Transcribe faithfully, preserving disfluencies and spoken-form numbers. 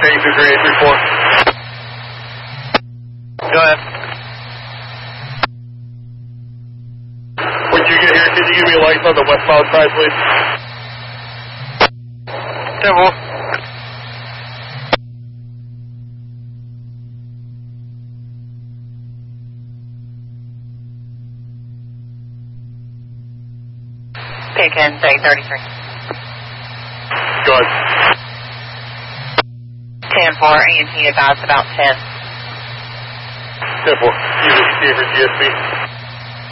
eight two three eight three four. Go ahead. When you get here, can you give me lights on the westbound side, please? ten four. Taken, say thirty-three. Go ahead. ten four, A and T advised about ten. ten four. Use it for G S B.